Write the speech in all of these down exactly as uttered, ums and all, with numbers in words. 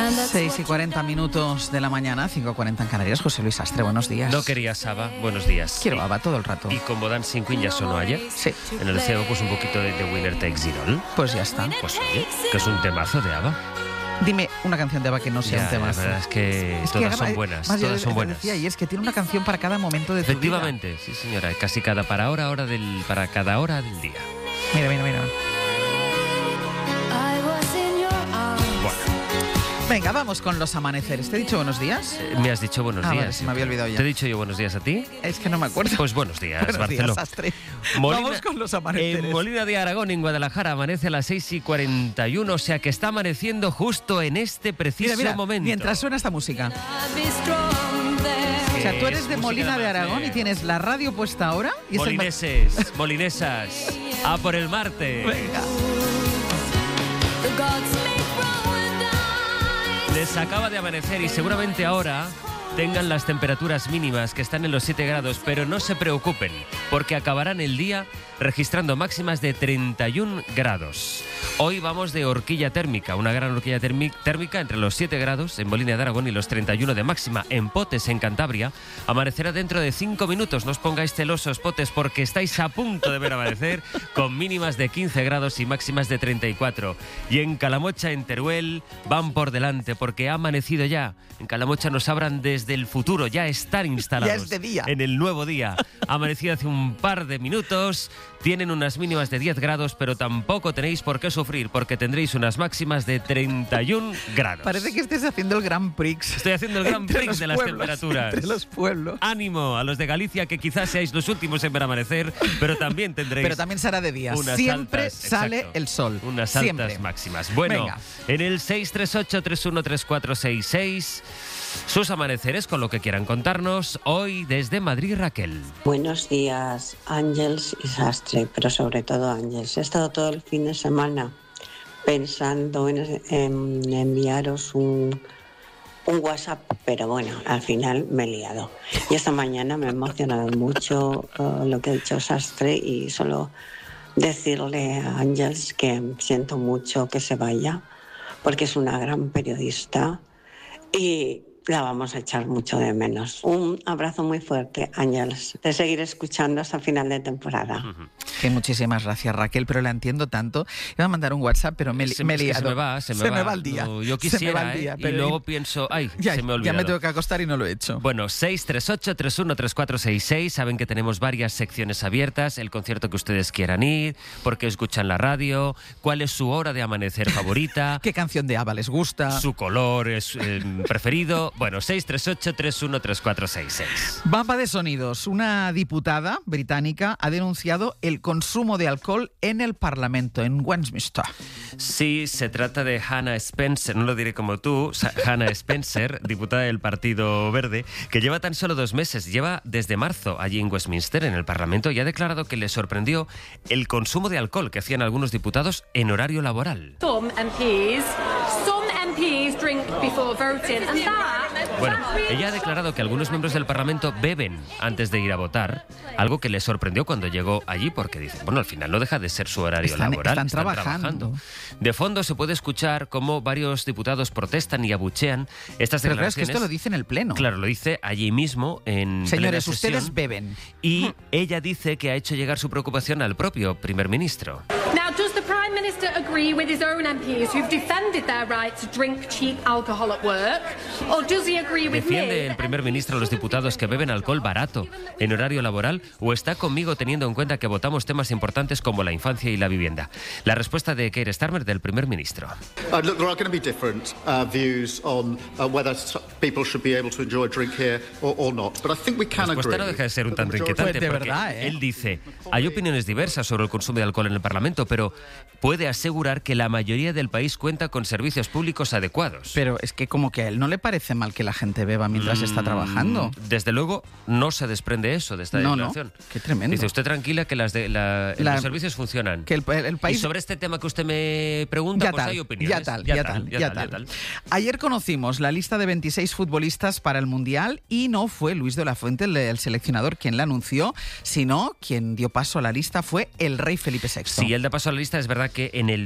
seis y cuarenta minutos de la mañana, cinco y cuarenta en Canarias. José Luis Astre, buenos días. No querías Saba, buenos días. Quiero Aba todo el rato. Y como Dancing Queen ya sonó ayer, sí. En el C E O pues un poquito de The Winner Takes It All. Pues ya está. Pues oye, que es un temazo de Aba. Dime una canción de Aba que no sea Ya, un temazo. La verdad es que es todas que, son buenas, más todas yo son buenas. Decía, y es que tiene una canción para cada momento de tu vida. Efectivamente, sí señora, casi cada para hora, hora del, para cada hora del día. Mira, mira, mira. Venga, vamos con los amaneceres. ¿Te he dicho buenos días? Eh, me has dicho buenos ah, días. Vale, se me había olvidado ya. ¿Te he dicho yo buenos días a ti? Es que no me acuerdo. Pues buenos días, buenos Barcelona. días, Astre. Molina, vamos con los amaneceres. En Molina de Aragón, en Guadalajara, amanece a las seis y cuarenta y uno, o sea que está amaneciendo justo en este preciso mira, mira, momento. Mientras suena esta música. O sea, tú eres de Molina de Aragón y tienes la radio puesta ahora. Y Molineses, es el... molinesas, a por el Marte. Venga. Les acaba de amanecer y seguramente ahora tengan las temperaturas mínimas que están en los siete grados, pero no se preocupen, porque acabarán el día registrando máximas de treinta y un grados. Hoy vamos de horquilla térmica, una gran horquilla térmica entre los siete grados en Molina de Aragón y los treinta y uno de máxima en Potes, en Cantabria. Amanecerá dentro de cinco minutos. No os pongáis celosos, Potes, porque estáis a punto de ver amanecer con mínimas de quince grados y máximas de treinta y cuatro. Y en Calamocha, en Teruel, van por delante porque ha amanecido ya. En Calamocha nos abran desde el futuro, ya están instalados. Ya es de día. En el nuevo día. Ha amanecido hace un par de minutos. Tienen unas mínimas de diez grados, pero tampoco tenéis por qué sufrir, porque tendréis unas máximas de treinta y un grados. Parece que estés haciendo el Grand Prix. Estoy haciendo el Grand Prix de las pueblos, temperaturas. Entre los pueblos. Ánimo a los de Galicia, que quizás seáis los últimos en ver amanecer, pero también tendréis... Pero también será de día. Unas Siempre altas, sale exacto, el sol. Unas Siempre. altas máximas. Bueno, venga. En el seis tres ocho, tres uno tres cuatro seis seis... sus amaneceres con lo que quieran contarnos hoy desde Madrid, Raquel. Buenos días, Ángels y Sastre, pero sobre todo Ángels. He estado todo el fin de semana pensando en, en enviaros un, un WhatsApp, pero bueno, al final me he liado. Y esta mañana me ha emocionado mucho uh, lo que ha dicho Sastre y solo decirle a Ángels que siento mucho que se vaya, porque es una gran periodista y la vamos a echar mucho de menos. Un abrazo muy fuerte, Ángeles. Te seguiré escuchando hasta final de temporada. Uh-huh. Que muchísimas gracias, Raquel, pero la entiendo tanto. Iba a mandar un WhatsApp, pero me, se, me he liado. Se me va, se me, se va. me va el día. No, yo quisiera, se me va el día, ¿eh? pero Y luego pienso, ay, ya, se me ha olvidado. Ya me tengo que acostar y no lo he hecho. Bueno, seis tres ocho, tres uno tres cuatro seis seis. Saben que tenemos varias secciones abiertas. El concierto que ustedes quieran ir, por qué escuchan la radio, cuál es su hora de amanecer favorita. ¿Qué canción de Aba les gusta? Su color es eh, preferido. Bueno, seis tres ocho, tres uno tres cuatro seis seis. Mapa de sonidos. Una diputada británica ha denunciado el consumo de alcohol en el Parlamento, en Westminster. Sí, se trata de Hannah Spencer, no lo diré como tú, Hannah Spencer, diputada del Partido Verde, que lleva tan solo dos meses, lleva desde marzo allí en Westminster, en el Parlamento, y ha declarado que le sorprendió el consumo de alcohol que hacían algunos diputados en horario laboral. Some M Ps, some M Ps drink before voting, and that... Bueno, ella ha declarado que algunos miembros del Parlamento beben antes de ir a votar, algo que le sorprendió cuando llegó allí, porque dice, bueno, al final no deja de ser su horario están, laboral. Están, están trabajando. trabajando. De fondo se puede escuchar cómo varios diputados protestan y abuchean estas Pero declaraciones. claro, es que esto lo dice en el Pleno. Claro, lo dice allí mismo en Señores, plena sesión, ustedes beben. Y ella dice que ha hecho llegar su preocupación al propio primer ministro. Now, does the Prime Minister agree with his own M Ps who've defended their right to drink cheap alcohol at work? Or does he agree with me? ¿Defiende el primer ministro a los diputados que beben alcohol barato en horario laboral o está conmigo teniendo en cuenta que votamos temas importantes como la infancia y la vivienda? La respuesta de Keir Starmer, del primer ministro. Uh, look, there are going to be different uh, views on uh, whether people should be able to enjoy a drink here or, or not, but I think we can La respuesta agree. no deja de ser un tanto that the inquietante Pues de porque verdad, ¿eh? él dice, hay opiniones diversas sobre el consumo de alcohol en el Parlamento, pero puede asegurar que la mayoría del país cuenta con servicios públicos adecuados. Pero es que como que a él no le parece mal que la gente beba mientras Mm, está trabajando. Desde luego no se desprende eso de esta No, declaración. no, qué tremendo. Dice usted tranquila que las de, la, La- los servicios funcionan. Que el, el país... Y sobre este tema que usted me pregunta, Ya pues tal, hay opiniones. ya tal, ya tal, ya tal. tal. Ayer conocimos la lista de veintiséis futbolistas para el Mundial y no fue Luis de la Fuente, el, el seleccionador, quien la anunció, sino quien dio paso a la lista fue el rey Felipe sexto. Sí, él da paso a la lista. Es verdad que en el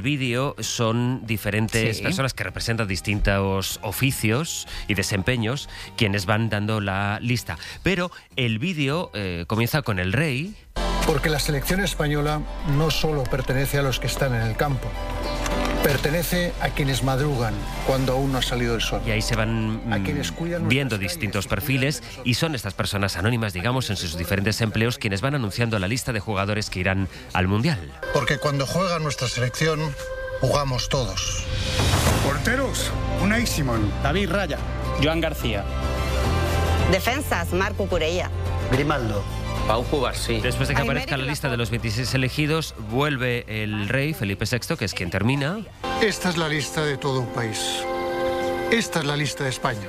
vídeo son diferentes Sí. personas que representan distintos oficios y desempeños quienes van dando la lista. Pero el vídeo eh, comienza con el rey. Porque la selección española no solo pertenece a los que están en el campo, pertenece a quienes madrugan cuando aún no ha salido el sol. Y ahí se van A quienes cuidan mm, viendo nuestras distintos calles y perfiles cuidan de nosotros. y son estas personas anónimas, digamos, en sus diferentes empleos quienes van anunciando la lista de jugadores que irán al Mundial. Porque cuando juega nuestra selección, jugamos todos. Porteros, Unai Simón. David Raya. Joan García. Defensas, Marco Curella. Grimaldo. Pau Cubarsí. Después de que Ay, aparezca la América, lista de los veintiséis elegidos, vuelve el rey Felipe sexto, que es quien termina. Esta es la lista de todo un país. Esta es la lista de España.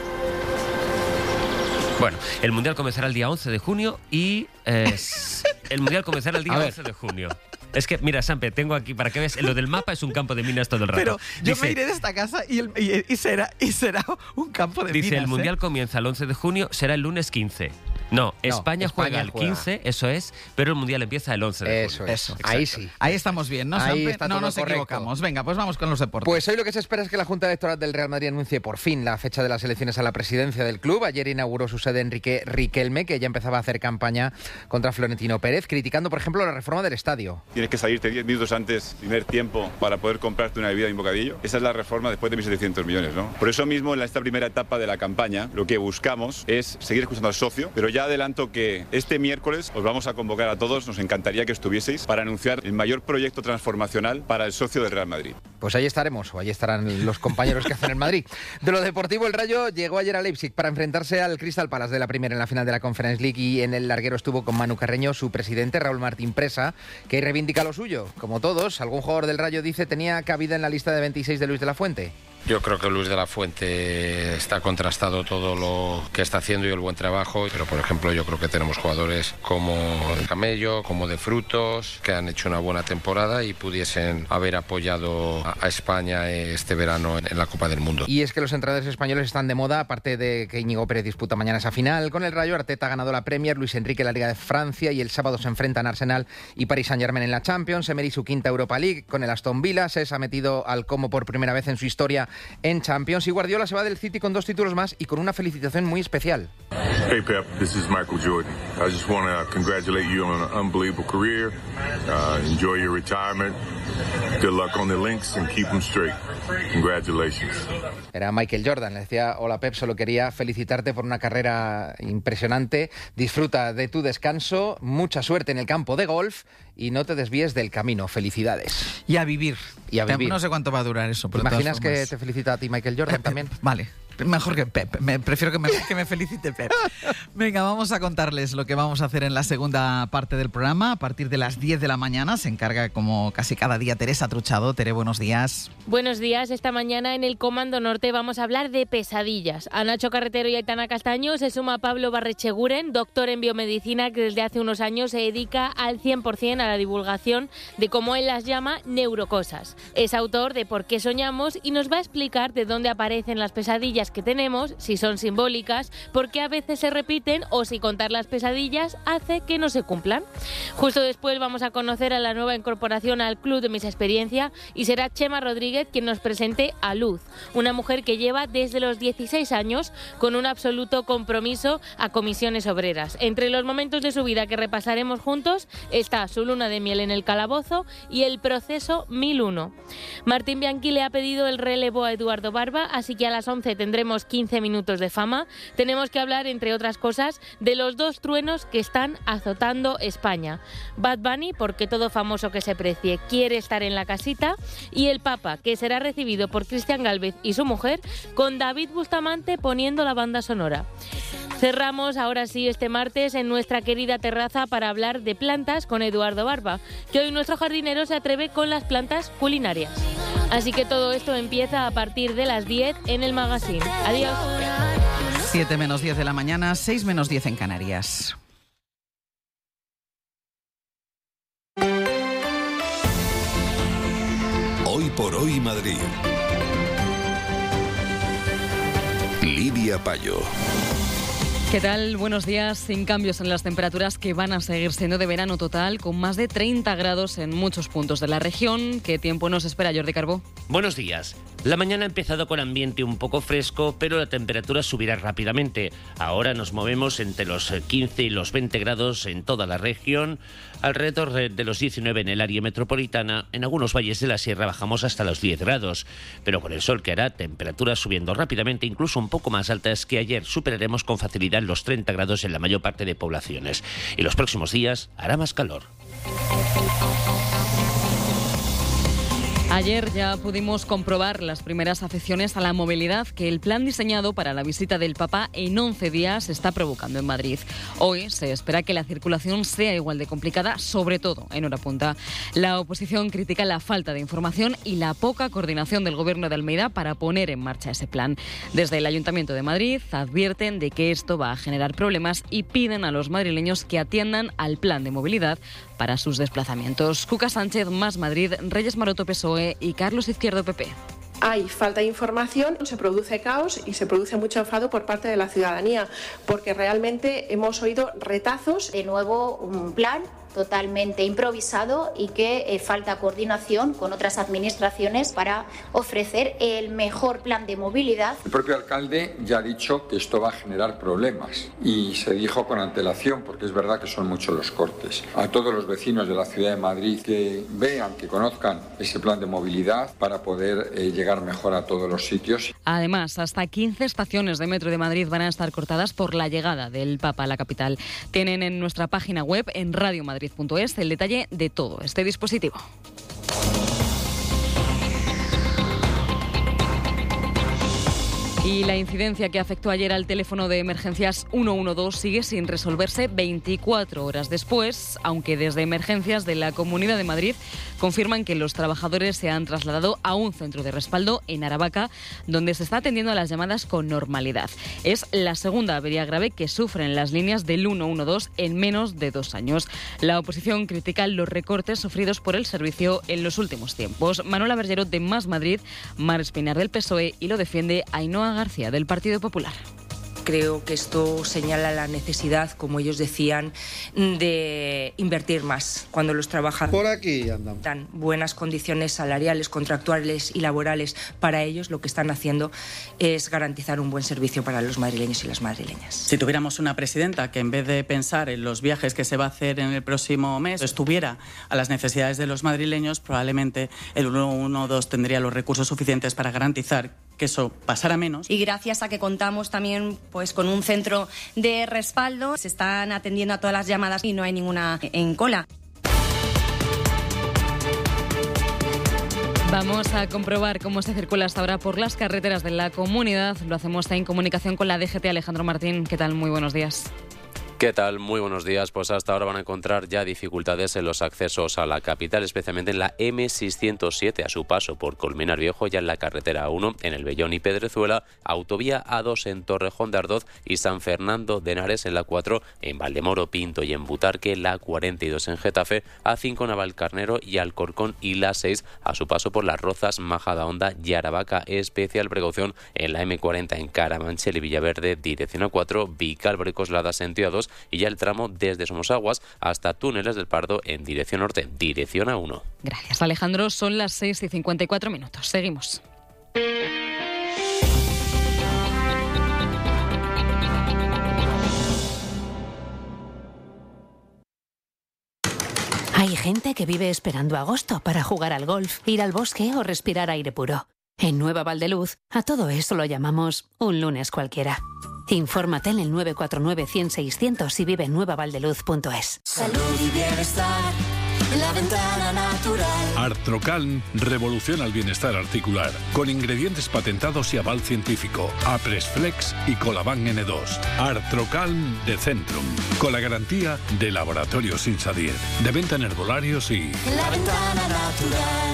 Bueno, el Mundial comenzará el día once de junio y... eh, el Mundial comenzará el día once de junio. Es que, mira, Sampe, tengo aquí, para que veas, lo del mapa es un campo de minas todo el rato. Pero yo Dice- me iré de esta casa y, el- y- y será, y será un campo de Dice, minas. el Mundial ¿eh? comienza el once de junio, será el lunes quince. No, España, España juega el juega. quince, eso es, pero el Mundial empieza el once de Eso junio. es. Eso. Ahí Exacto. sí. Ahí estamos bien, ¿no? Ahí Sampe? está no todo nos correcto. equivocamos. Venga, pues vamos con los deportes. Pues hoy lo que se espera es que la Junta Electoral del Real Madrid anuncie por fin la fecha de las elecciones a la presidencia del club. Ayer inauguró su sede Enrique Riquelme, que ya empezaba a hacer campaña contra Florentino Pérez, criticando, por ejemplo, la reforma del estadio. Tienes que salirte diez minutos antes, tener tiempo para poder comprarte una bebida y un bocadillo. Esa es la reforma después de mil setecientos millones, ¿no? Por eso mismo, en esta primera etapa de la campaña, lo que buscamos es seguir escuchando al socio, pero ya adelanto que este miércoles os vamos a convocar a todos, nos encantaría que estuvieseis, para anunciar el mayor proyecto transformacional para el socio del Real Madrid. Pues ahí estaremos, o ahí estarán los compañeros que hacen el Madrid. De lo deportivo, el Rayo llegó ayer a Leipzig para enfrentarse al Crystal Palace de la Primera en la final de la Conference League, y en el larguero estuvo con Manu Carreño su presidente, Raúl Martín Presa, que reivindica lo suyo. Como todos, algún jugador del Rayo dice tenía cabida en la lista de veintiséis de Luis de la Fuente. Yo creo que Luis de la Fuente está contrastado todo lo que está haciendo y el buen trabajo, pero por ejemplo yo creo que tenemos jugadores como de Camello, como de Frutos, que han hecho una buena temporada y pudiesen haber apoyado a a España este verano en, en la Copa del Mundo. Y es que los entrenadores españoles están de moda, aparte de que Íñigo Pérez disputa mañana esa final. Con el Rayo, Arteta ha ganado la Premier, Luis Enrique la Liga de Francia, y el sábado se enfrentan Arsenal y Paris Saint-Germain en la Champions. Emery su quinta Europa League. Con el Aston Villa se ha metido al Como por primera vez en su historia en Champions, y Guardiola se va del City con dos títulos más y con una felicitación muy especial. Hey Pep, this is Michael Jordan. I just want to congratulate you on an unbelievable career. Uh, enjoy your retirement. Good luck on the links and keep them straight. Congratulations. Era Michael Jordan, le decía: hola Pep, solo quería felicitarte por una carrera impresionante. Disfruta de tu descanso, mucha suerte en el campo de golf y no te desvíes del camino. Felicidades. Y a vivir. Y a vivir. No sé cuánto va a durar eso. ¿Te pero de todas imaginas que formas- te felicita a ti Michael Jordan también? Vale. Mejor que Pep. Me, prefiero que me, que me felicite Pep. Venga, vamos a contarles lo que vamos a hacer en la segunda parte del programa. A partir de las diez de la mañana se encarga, como casi cada día, Teresa Truchado. Tere, buenos días. Buenos días. Esta mañana en el Comando Norte vamos a hablar de pesadillas. A Nacho Carretero y Aitana Castaño se suma Pablo Barrecheguren, doctor en biomedicina, que desde hace unos años se dedica al cien por ciento a la divulgación de, como él las llama, neurocosas. Es autor de Por qué soñamos y nos va a explicar de dónde aparecen las pesadillas que tenemos, si son simbólicas, por qué a veces se repiten o si contar las pesadillas hace que no se cumplan. Justo después vamos a conocer a la nueva incorporación al Club de Mis Experiencia y será Chema Rodríguez quien nos presente a Luz, una mujer que lleva desde los dieciséis años con un absoluto compromiso a comisiones obreras. Entre los momentos de su vida que repasaremos juntos está su luna de miel en el calabozo y el proceso mil uno. Martín Bianchi le ha pedido el relevo a Eduardo Barba, así que a las once tendremos quince minutos de fama. Tenemos que hablar, entre otras cosas, de los dos truenos que están azotando España. Bad Bunny, porque todo famoso que se precie quiere estar en la casita, y el Papa, que será recibido por Cristian Gálvez y su mujer, con David Bustamante poniendo la banda sonora. Cerramos ahora sí este martes en nuestra querida terraza para hablar de plantas con Eduardo Barba, que hoy nuestro jardinero se atreve con las plantas culinarias. Así que todo esto empieza a partir de las diez en el Magazine. Adiós. siete menos diez de la mañana, seis menos diez en Canarias. Hoy por hoy Madrid. Lidia Payo. ¿Qué tal? Buenos días. Sin cambios en las temperaturas que van a seguir siendo de verano total, con más de treinta grados en muchos puntos de la región. ¿Qué tiempo nos espera, Jordi Carbó? Buenos días. La mañana ha empezado con ambiente un poco fresco, pero la temperatura subirá rápidamente. Ahora nos movemos entre los quince y los veinte grados en toda la región, alrededor de los diecinueve en el área metropolitana. En algunos valles de la sierra bajamos hasta los diez grados, pero con el sol que hará, temperaturas subiendo rápidamente, incluso un poco más altas que ayer. Superaremos con facilidad los treinta grados en la mayor parte de poblaciones. Y los próximos días hará más calor. Ayer ya pudimos comprobar las primeras afecciones a la movilidad que el plan diseñado para la visita del Papa en once días está provocando en Madrid. Hoy se espera que la circulación sea igual de complicada, sobre todo en hora punta. La oposición critica la falta de información y la poca coordinación del Gobierno de Almeida para poner en marcha ese plan. Desde el Ayuntamiento de Madrid advierten de que esto va a generar problemas y piden a los madrileños que atiendan al plan de movilidad para sus desplazamientos. Cuca Sánchez, Más Madrid, Reyes Maroto, P S O E y Carlos Izquierdo, P P. Hay falta de información, se produce caos y se produce mucho enfado por parte de la ciudadanía, porque realmente hemos oído retazos. De nuevo, un plan totalmente improvisado y que eh, falta coordinación con otras administraciones para ofrecer el mejor plan de movilidad. El propio alcalde ya ha dicho que esto va a generar problemas y se dijo con antelación, porque es verdad que son muchos los cortes. A todos los vecinos de la ciudad de Madrid que vean, que conozcan ese plan de movilidad para poder eh, llegar mejor a todos los sitios. Además, hasta quince estaciones de metro de Madrid van a estar cortadas por la llegada del Papa a la capital. Tienen en nuestra página web, en Radio Madrid punto es, el detalle de todo este dispositivo. Y la incidencia que afectó ayer al teléfono de emergencias ciento doce sigue sin resolverse veinticuatro horas después, aunque desde Emergencias de la Comunidad de Madrid confirman que los trabajadores se han trasladado a un centro de respaldo en Aravaca, donde se está atendiendo a las llamadas con normalidad. Es la segunda avería grave que sufren las líneas del ciento doce en menos de dos años. La oposición critica los recortes sufridos por el servicio en los últimos tiempos. Manuela Bergerot, de Más Madrid, Mar Espinar, del P S O E, y lo defiende Ainhoa García, del Partido Popular. Creo que esto señala la necesidad, como ellos decían, de invertir más cuando los trabajadores por aquí andan. Dan buenas condiciones salariales, contractuales y laborales para ellos. Lo que están haciendo es garantizar un buen servicio para los madrileños y las madrileñas. Si tuviéramos una presidenta que, en vez de pensar en los viajes que se va a hacer en el próximo mes, estuviera a las necesidades de los madrileños, probablemente el ciento doce tendría los recursos suficientes para garantizar que eso pasara menos. Y gracias a que contamos también pues con un centro de respaldo, se están atendiendo a todas las llamadas y no hay ninguna en cola. Vamos a comprobar cómo se circula hasta ahora por las carreteras de la comunidad. Lo hacemos en comunicación con la D G T. Alejandro Martín, ¿qué tal? Muy buenos días. ¿Qué tal? Muy buenos días. Pues hasta ahora van a encontrar ya dificultades en los accesos a la capital, especialmente en la eme seiscientos siete a su paso por Colmenar Viejo, ya en la carretera A uno, en el Bellón y Pedrezuela, autovía A dos en Torrejón de Ardoz y San Fernando de Henares en la cuatro, en Valdemoro, Pinto y en Butarque, la cuarenta y dos en Getafe, A cinco Navalcarnero y Alcorcón y la seis a su paso por Las Rozas, Majadahonda y Aravaca. Especial precaución en la eme cuarenta en Carabanchel y Villaverde, dirección A cuatro, Vicálvaro y Coslada, sentido A dos, y ya el tramo desde Somosaguas hasta Túneles del Pardo en dirección norte, dirección A uno. Gracias, Alejandro. Son las seis y cincuenta y cuatro minutos. Seguimos. Hay gente que vive esperando agosto para jugar al golf, ir al bosque o respirar aire puro. En Nueva Valdeluz, a todo eso lo llamamos un lunes cualquiera. Infórmate en el nueve cuatro nueve, cien, seiscientos y vive en nueva valdeluz punto es. Salud y bienestar en la ventana natural. Artrocalm revoluciona el bienestar articular con ingredientes patentados y aval científico. Apresflex y Colaban ene dos. Artrocalm de Centrum, con la garantía de Laboratorios Insadir, de venta en herbolarios y... La ventana natural.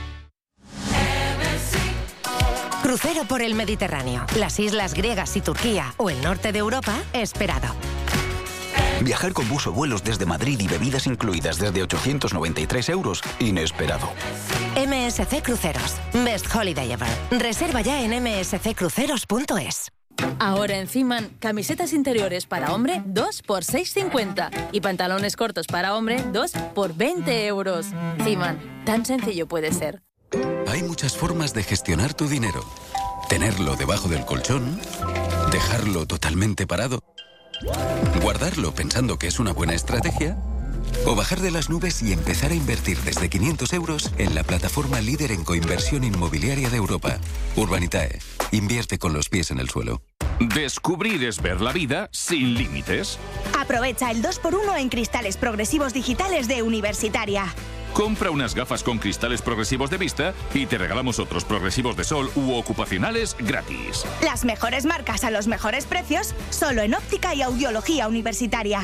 Crucero por el Mediterráneo, las islas griegas y Turquía o el norte de Europa, esperado. Viajar con bus o vuelos desde Madrid y bebidas incluidas desde ochocientos noventa y tres euros, inesperado. eme ese ce Cruceros, Best Holiday Ever. Reserva ya en eme ese ce cruceros punto es. Ahora en Ciman, camisetas interiores para hombre dos por seis cincuenta y pantalones cortos para hombre dos por veinte euros. Ciman, tan sencillo puede ser. Hay muchas formas de gestionar tu dinero. Tenerlo debajo del colchón, dejarlo totalmente parado, guardarlo pensando que es una buena estrategia, o bajar de las nubes y empezar a invertir desde quinientos euros en la plataforma líder en coinversión inmobiliaria de Europa. Urbanitae. Invierte con los pies en el suelo. Descubrir es ver la vida sin límites. Aprovecha el dos por uno en cristales progresivos digitales de Universitaria. Compra unas gafas con cristales progresivos de vista y te regalamos otros progresivos de sol u ocupacionales gratis. Las mejores marcas a los mejores precios, solo en óptica y audiología Universitaria.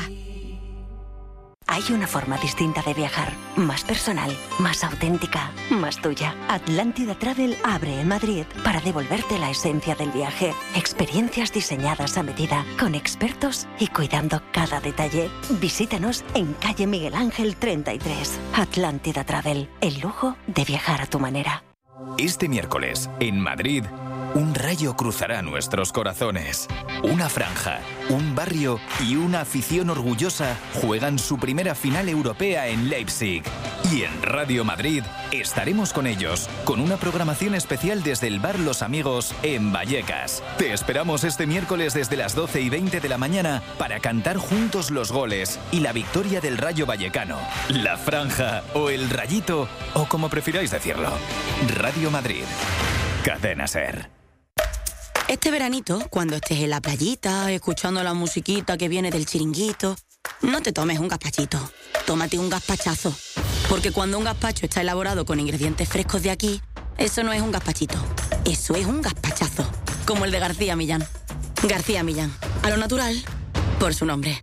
Hay una forma distinta de viajar, más personal, más auténtica, más tuya. Atlántida Travel abre en Madrid para devolverte la esencia del viaje. Experiencias diseñadas a medida, con expertos y cuidando cada detalle. Visítanos en calle Miguel Ángel treinta y tres. Atlántida Travel, el lujo de viajar a tu manera. Este miércoles, en Madrid, un rayo cruzará nuestros corazones. Una franja, un barrio y una afición orgullosa juegan su primera final europea en Leipzig. Y en Radio Madrid estaremos con ellos, con una programación especial desde el bar Los Amigos en Vallecas. Te esperamos este miércoles desde las doce y veinte de la mañana para cantar juntos los goles y la victoria del Rayo Vallecano. La franja o el rayito, o como prefiráis decirlo. Radio Madrid. Cadena SER. Este veranito, cuando estés en la playita, escuchando la musiquita que viene del chiringuito, no te tomes un gazpachito, tómate un gazpachazo. Porque cuando un gazpacho está elaborado con ingredientes frescos de aquí, eso no es un gazpachito, eso es un gazpachazo. Como el de García Millán. García Millán, a lo natural, por su nombre.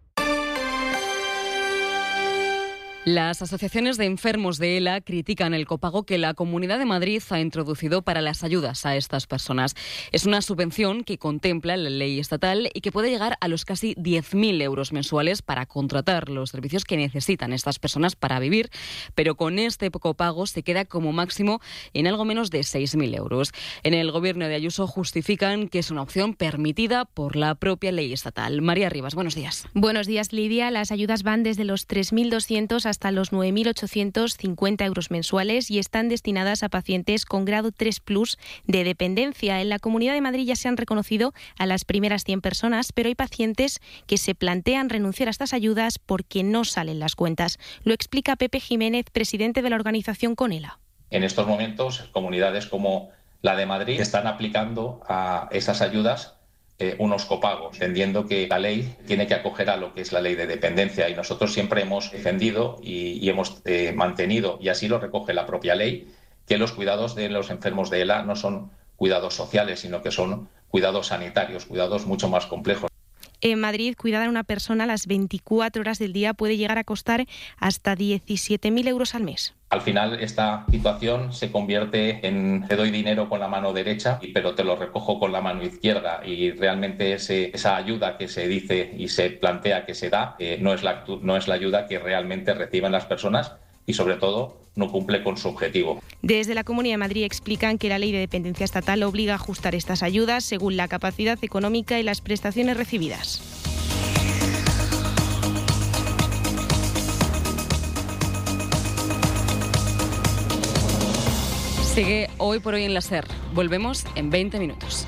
Las asociaciones de enfermos de ELA critican el copago que la Comunidad de Madrid ha introducido para las ayudas a estas personas. Es una subvención que contempla la ley estatal y que puede llegar a los casi diez mil euros mensuales para contratar los servicios que necesitan estas personas para vivir, pero con este copago se queda como máximo en algo menos de seis mil euros. En el gobierno de Ayuso justifican que es una opción permitida por la propia ley estatal. María Rivas, buenos días. Buenos días, Lidia. Las ayudas van desde los tres mil doscientos hasta hasta los nueve mil ochocientos cincuenta euros mensuales y están destinadas a pacientes con grado tres plus de dependencia. En la Comunidad de Madrid ya se han reconocido a las primeras cien personas, pero hay pacientes que se plantean renunciar a estas ayudas porque no salen las cuentas. Lo explica Pepe Jiménez, presidente de la organización CONELA. En estos momentos, comunidades como la de Madrid están aplicando a esas ayudas Eh, unos copagos, entendiendo que la ley tiene que acoger a lo que es la ley de dependencia, y nosotros siempre hemos defendido y, y hemos eh, mantenido, y así lo recoge la propia ley, que los cuidados de los enfermos de ELA no son cuidados sociales, sino que son cuidados sanitarios, cuidados mucho más complejos. En Madrid, cuidar a una persona las veinticuatro horas del día puede llegar a costar hasta diecisiete mil euros al mes. Al final, esta situación se convierte en te doy dinero con la mano derecha, pero te lo recojo con la mano izquierda, y realmente ese, esa ayuda que se dice y se plantea que se da eh, no es la, no es la ayuda que realmente reciben las personas, y sobre todo no cumple con su objetivo. Desde la Comunidad de Madrid explican que la ley de dependencia estatal obliga a ajustar estas ayudas según la capacidad económica y las prestaciones recibidas. Sigue Hoy por Hoy en la SER. Volvemos en veinte minutos.